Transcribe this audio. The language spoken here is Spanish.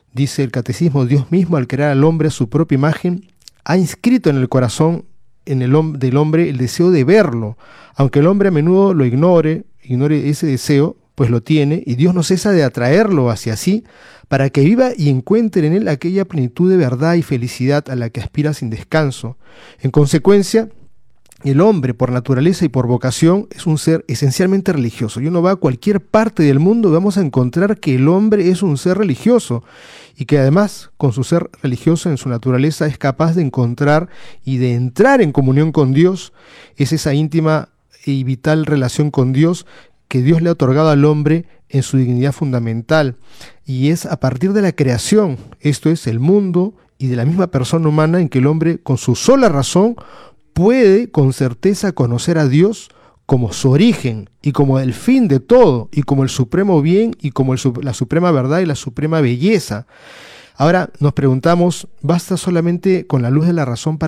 Dice el catecismo: Dios mismo, al crear al hombre a su propia imagen, ha inscrito en el corazón del hombre el deseo de verlo, aunque el hombre a menudo lo ignore ese deseo, pues lo tiene, y Dios no cesa de atraerlo hacia sí, para que viva y encuentre en él aquella plenitud de verdad y felicidad a la que aspira sin descanso. En consecuencia, el hombre, por naturaleza y por vocación, es un ser esencialmente religioso. Y uno va a cualquier parte del mundo, vamos a encontrar que el hombre es un ser religioso, y que además, con su ser religioso en su naturaleza, es capaz de encontrar y de entrar en comunión con Dios. Es esa íntima y vital relación con Dios que Dios le ha otorgado al hombre en su dignidad fundamental. Y es a partir de la creación, esto es, el mundo y de la misma persona humana, en que el hombre, con su sola razón, puede con certeza conocer a Dios como su origen y como el fin de todo, y como el supremo bien, y como la suprema verdad y la suprema belleza. Ahora nos preguntamos, ¿basta solamente con la luz de la razón